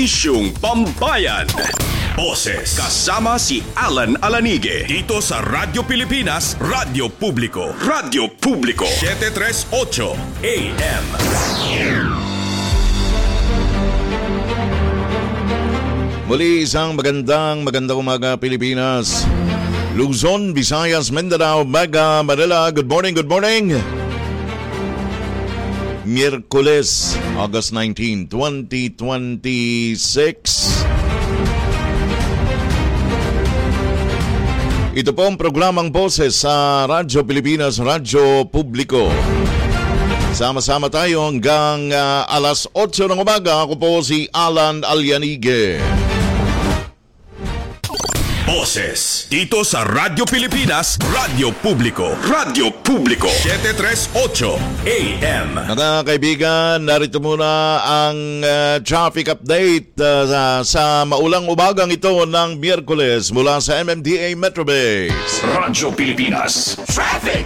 Isyung Pambayan. Boses kasama si Alan Alanige dito sa Radyo Pilipinas, Radyo Publiko. Radyo Publiko 738 AM. Muli isang magandang umaga Pilipinas. Luzon, Visayas, Mindanao, Mega, Manila. Good morning, good morning. Miyerkules, August 19, 2026. Ito po ang programang Boses sa Radyo Pilipinas, Radyo Publiko. Sama-sama tayo hanggang alas 8 ng umaga. Ako po si Alan Alanige. Boses dito sa Radyo Pilipinas, Radyo Publiko. Radyo Publiko 738 AM. Mga kaibigan, narito muna ang traffic update sa maulang umagang ito ng Miyerkules mula sa MMDA Metrobase. Radyo Pilipinas Traffic.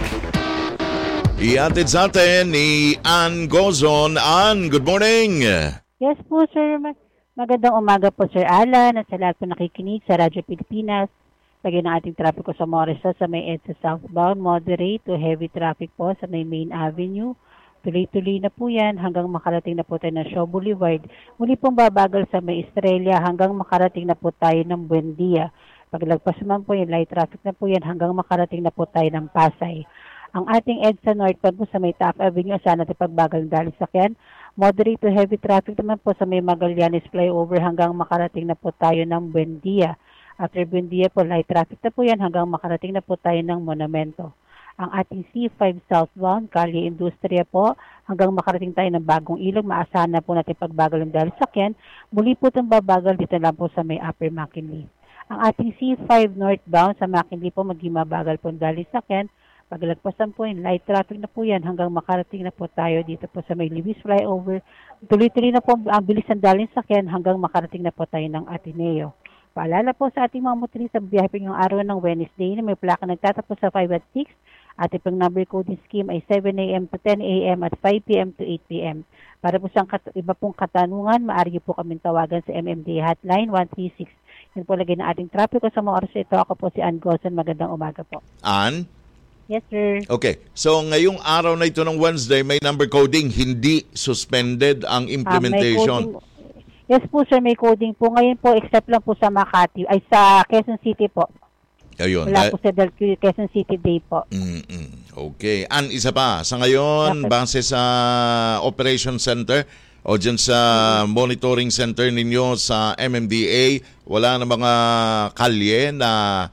Iatid sa atin ni Ann Gozon. Ann, good morning. Yes po, sir. Magandang umaga po, Sir Alan, at sa lahat po nakikinig sa Radyo Pilipinas. Lagay ng ating traffic ko sa Morrisville sa may EDSA southbound, moderate to heavy traffic po sa may Main Avenue. Tuloy-tuloy na po yan hanggang makarating na po tayo ng Shaw Boulevard. Muli pong babagal sa may Estrella hanggang makarating na po tayo ng Buendia. Paglagpas naman po yung light traffic na po yan hanggang makarating na po tayo ng Pasay. Ang ating EDSA northbound po sa may Taft Avenue, saan natin pagbagal ng daling sakyan. Moderate to heavy traffic naman po sa may Magallanes flyover hanggang makarating na po tayo ng Buendia. After Buendia po, light traffic na po yan hanggang makarating na po tayo ng Monumento. Ang ating C5 southbound, Calle Industria po, hanggang makarating tayo ng Bagong Ilog, maasahan na po natin pagbagal ng daling sakyan. Muli po itong babagal dito lang po sa may Upper McKinley. Ang ating C5 northbound sa McKinley po, maging mabagal po ang daling sakyan. Paglagpasan po yung light traffic na po yan hanggang makarating na po tayo dito po sa may Luis flyover. Tuloy-tuloy na po ang bilis ng daling sakyan hanggang makarating na po tayo ng Ateneo. Paalala po sa ating mga motorista sa biyahe po yung araw ng Wednesday na may plaka nagtatapos sa 5 at 6. Ating pang number coding scheme ay 7 a.m. to 10 a.m. at 5 p.m. to 8 p.m. Para po sa iba pong katanungan, maaari po kami tawagan sa MMDA Hotline 136. Yan po lagay na ating traffic ko sa mga oras ito. Ako po si Ann Gozon. Magandang umaga po. Ann? Yes, sir. Okay. So, ngayong araw na ito ng Wednesday, may number coding, hindi suspended ang implementation. Yes po, sir. May coding po. Ngayon po, except lang po sa Makati, ay sa Quezon City po. Ayun. Wala po sa Quezon City Day po. Okay. Isa pa, sa ngayon, base sa Operation Center o dyan sa monitoring center ninyo sa MMDA, wala na mga kalye na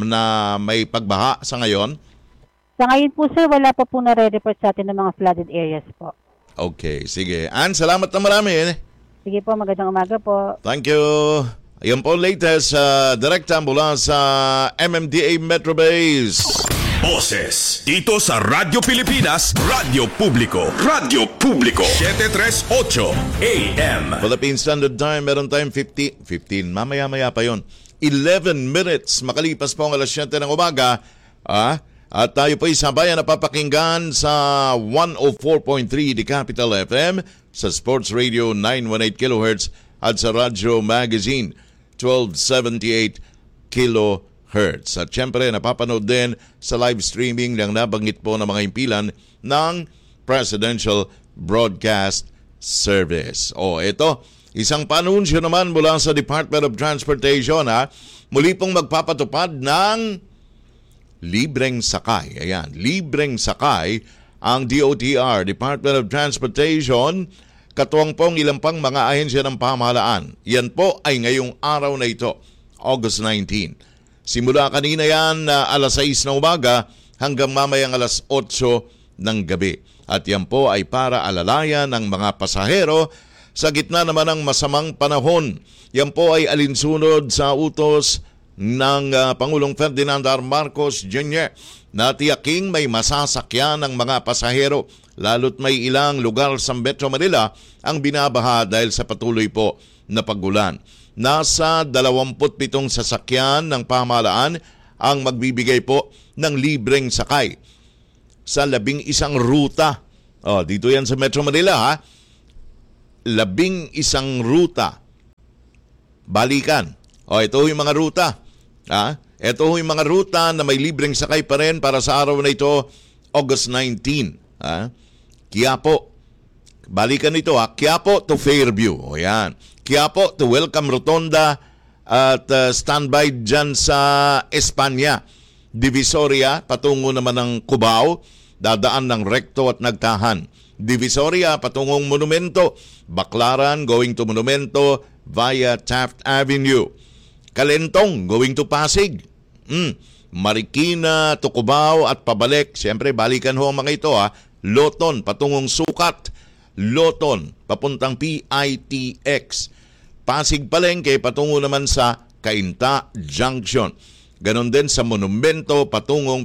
may pagbaha sa ngayon? Sa ngayon po, sir, wala pa po nare-report sa atin ng mga flooded areas po. Okay, sige. Ann, salamat na marami. Sige po, magandang umaga po. Thank you. Ayan po latest direkta mula sa MMDA Metrobase. Boses dito sa Radyo Pilipinas, Radyo Publiko. Radyo Publiko 738 AM. Philippine Standard Time, meron tayong 15, mamaya-maya pa yon. 11 minutes, makalipas po ang alas 7 ng umaga. At tayo po sabayan na papakinggan sa 104.3 The Capital FM, sa Sports Radio 918 kHz at sa Radio Magazine 1278 kHz. At syempre napapanood din sa live streaming ng nabanggit po ng mga impilan ng Presidential Broadcast Service. Ito, isang panunsyo naman mula sa Department of Transportation. Muli pong magpapatupad ng libreng sakay. Ayan, libreng sakay ang DOTR, Department of Transportation, katuwang pong ilang pang mga ahensya ng pamahalaan. Yan po ay ngayong araw na ito, August 19. Simula kanina yan alas 6 na umaga hanggang mamayang alas 8 ng gabi. At yan po ay para alalayan ng mga pasahero sa gitna naman ng masamang panahon. Yan po ay alinsunod sa utos ng Pangulong Ferdinand R. Marcos Jr. na tiyaking may masasakyan ng mga pasahero, lalo't may ilang lugar sa Metro Manila ang binabaha dahil sa patuloy po na pagulan. Nasa 27 sasakyan ng pamahalaan ang magbibigay po ng libreng sakay sa 11 ruta. Dito yan sa Metro Manila, 11 ruta balikan. Ito yung mga ruta. Ito yung mga ruta na may libreng sakay pa rin para sa araw na ito, August 19. Quiapo. Balikan ito Quiapo to Fairview. Yan. Quiapo to Welcome Rotonda at standby dyan sa Espanya. Divisoria, patungo naman ng Cubao, dadaan ng Recto at Nagtahan. Divisoria, patungong Monumento. Baclaran, going to Monumento via Taft Avenue. Kalentong, going to Pasig. Marikina to Cubao at pabalik. Siyempre, balikan ho ang mga ito Loton, patungong Sukat. Loton, papuntang PITX. Pasig Palengke, patungo naman sa Cainta Junction. Ganon din sa Monumento, patungong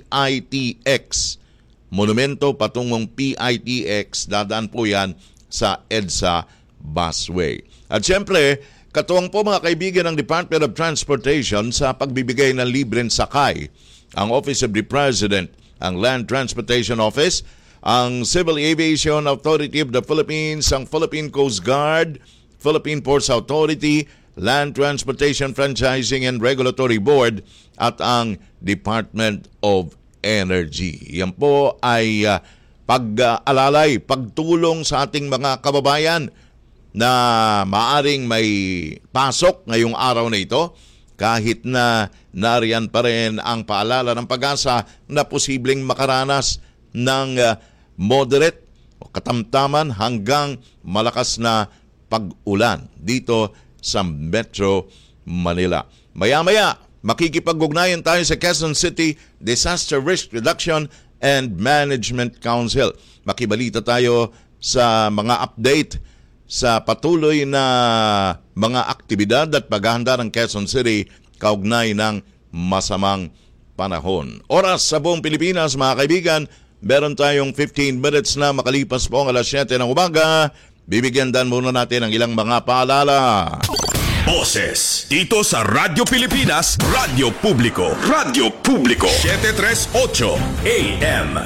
PITX. Monumento, patungong PITX, dadaan po yan sa EDSA Busway. At siyempre, katuwang po mga kaibigan ng Department of Transportation sa pagbibigay ng libreng sakay. Ang Office of the President, ang Land Transportation Office, ang Civil Aviation Authority of the Philippines, ang Philippine Coast Guard, Philippine Ports Authority, Land Transportation Franchising and Regulatory Board, at ang Department of Energy. Yan po ay pag-alalay, pagtulong sa ating mga kababayan na maaring may pasok ngayong araw na ito, kahit na nariyan pa rin ang paalala ng Pag-asa na posibleng makaranas ng moderate o katamtaman hanggang malakas na pag-ulan dito sa Metro Manila. Maya-maya, makikipag-ugnayan tayo sa Quezon City Disaster Risk Reduction and Management Council. Makibalita tayo sa mga update sa patuloy na mga aktibidad at paghahanda ng Quezon City kaugnay ng masamang panahon. Oras sa buong Pilipinas, mga kaibigan, meron tayong 15 minutes na makalipas po ang alas 7 ng umaga. Bibigyan dan muna natin ang ilang mga paalala. Boses dito sa Radyo Pilipinas, Radyo Publiko. Radyo Publiko 738 AM.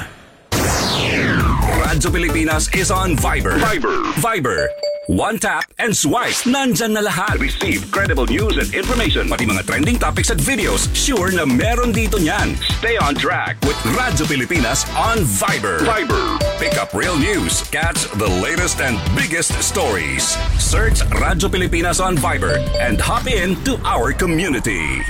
Radyo Pilipinas is on Viber. Viber. One tap and swipe. Nandyan na lahat. Receive credible news and information. Pati mga trending topics at videos. Sure na meron dito niyan. Stay on track with Radyo Pilipinas on Viber. Pick up real news. Catch the latest and biggest stories. Search Radyo Pilipinas on Viber and hop in to our community.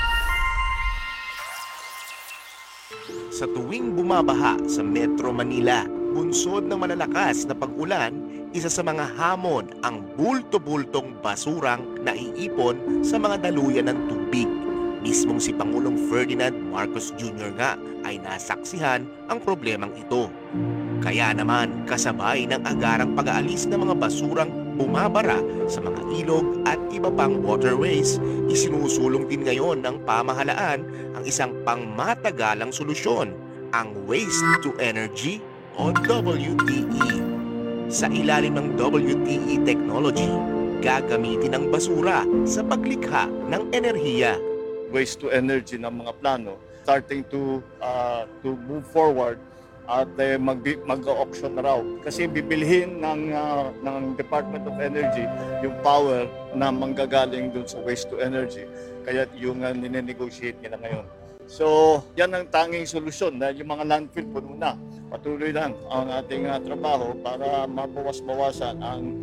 Sa tuwing bumabaha sa Metro Manila, bunsod ng malalakas na pag-ulan, isa sa mga hamon ang bulto-bultong basurang naiipon sa mga daluyan ng tubig. Mismong si Pangulong Ferdinand Marcos Jr. nga ay nasaksihan ang problemang ito. Kaya naman kasabay ng agarang pag-aalis ng mga basurang bumabara sa mga ilog at iba pang waterways, isinusulong din ngayon ng pamahalaan ang isang pangmatagalang solusyon, ang Waste to Energy o WTE. Sa ilalim ng WTE technology, gagamitin ang basura sa paglikha ng enerhiya. Waste to energy ng mga plano starting to move forward at mag-auction na raw. Kasi bibilhin ng Department of Energy yung power na manggagaling dun sa waste to energy. Kaya yung ninenegotiate nila ngayon. So, yan ang tanging solusyon na yung mga landfill puno na. Patuloy lang ang ating trabaho para mabawas-bawasan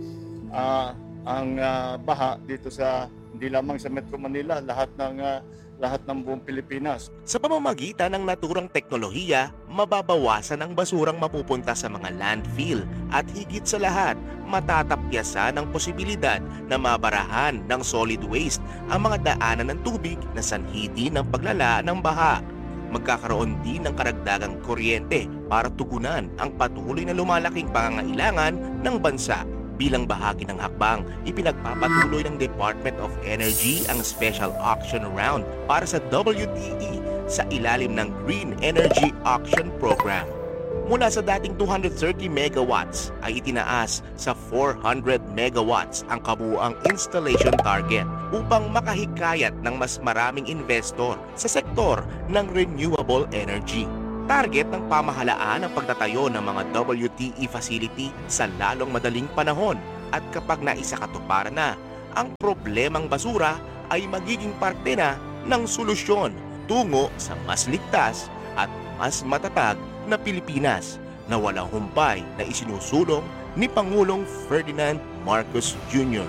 ang baha dito sa hindi lamang sa Metro Manila, lahat ng buong Pilipinas. Sa pamamagitan ng naturang teknolohiya, mababawasan ang basurang mapupunta sa mga landfill at higit sa lahat, matatapyasan ang posibilidad na mabarahan ng solid waste ang mga daanan ng tubig na sanhi ng paglala ng baha. Magkakaroon din ng karagdagang kuryente para tugunan ang patuloy na lumalaking pangangailangan ng bansa. Bilang bahagi ng hakbang, ipinagpapatuloy ng Department of Energy ang special auction round para sa WTE sa ilalim ng Green Energy Auction Program. Mula sa dating 230 megawatts ay itinaas sa 400 megawatts ang kabuuang installation target upang makahikayat ng mas maraming investor sa sektor ng renewable energy. Target ng pamahalaan ang pagtatayo ng mga WTE facility sa lalong madaling panahon at kapag naisakatuparan na, ang problemang basura ay magiging parte na ng solusyon tungo sa mas ligtas at mas matatag na Pilipinas na walang humpay na isinusulong ni Pangulong Ferdinand Marcos Jr.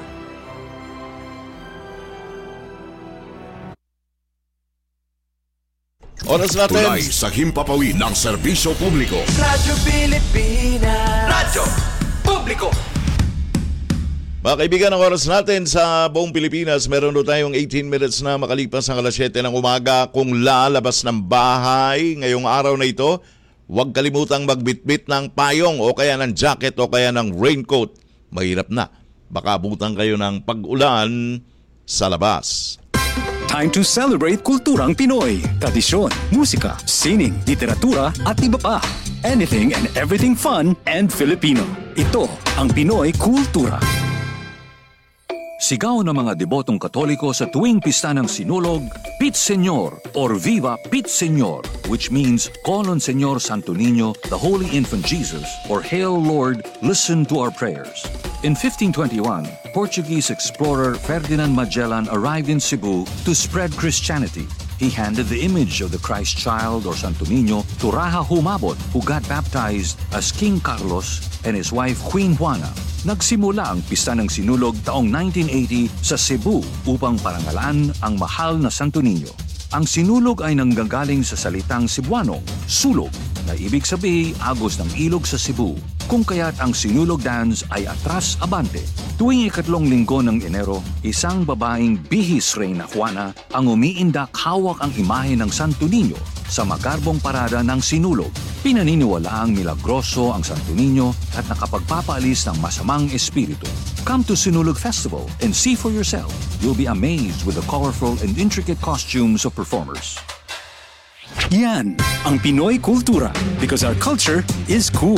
Oras natin. Tulay sa himpapawid ng serbisyo publiko. Radyo Pilipinas. Radyo Publiko. Mga kaibigan, ang oras natin sa buong Pilipinas, meron doon tayong 18 minutes na makalipas ang alas 7 ng umaga. Kung lalabas ng bahay ngayong araw na ito, huwag kalimutang magbitbit ng payong o kaya ng jacket o kaya ng raincoat. Mahirap na. Baka abutan kayo ng pag-ulan sa labas. Time to celebrate kulturang Pinoy. Tradisyon, musika, sining, literatura at iba pa. Anything and everything fun and Filipino. Ito ang Pinoy Kultura. Sigaw ng mga debotong Katoliko sa tuwing pista ng Sinulog, Pit Señor or Viva Pit Señor, which means Call on Señor Santo Niño, the Holy Infant Jesus, or Hail Lord, listen to our prayers. In 1521, Portuguese explorer Ferdinand Magellan arrived in Cebu to spread Christianity. He handed the image of the Christ child or Santo Niño to Raja Humabon, who got baptized as King Carlos and his wife Queen Juana. Nagsimula ang pista ng Sinulog taong 1980 sa Cebu upang parangalan ang mahal na Santo Niño. Ang Sinulog ay nanggagaling sa salitang Cebuanong, sulog, na ibig sabihin agos ng ilog sa Cebu, kung kaya't ang Sinulog dance ay atras abante. Tuwing ikatlong linggo ng Enero, isang babaeng bihis Reyna Juana ang umiindak hawak ang imahe ng Santo Niño sa magarbong parada ng Sinulog. Pinaniniwalaang milagroso ang Santo Niño at nakapagpapaalis ng masamang espiritu. Come to Sinulog Festival and see for yourself. You'll be amazed with the colorful and intricate costumes of performers. Yan ang Pinoy Kultura because our culture is cool.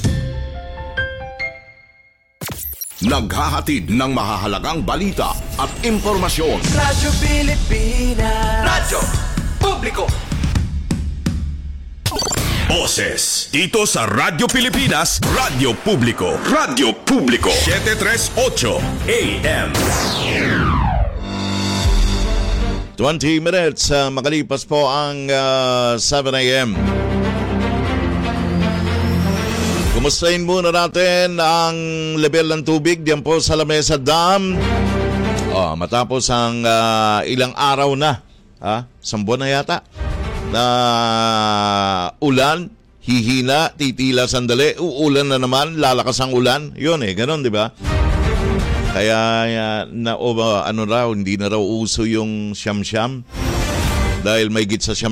Naghahatid ng mahahalagang balita at impormasyon. Radyo Pilipinas. Radyo Publiko. Boses dito sa Radyo Pilipinas, Radyo Publiko. Radyo Publiko 738 AM. 20 minutes makalipas po ang 7 a.m. Kumustahin muna natin ang level ng tubig diyan po sa Lamesa Dam. Matapos ang ilang araw na, isang buwan na yata, na ulan, hihina, titila sandali, uulan na naman, lalakas ang ulan. Yun ganon, di ba? Kaya hindi na raw uso yung siyam-siyam dahil may git sa siyam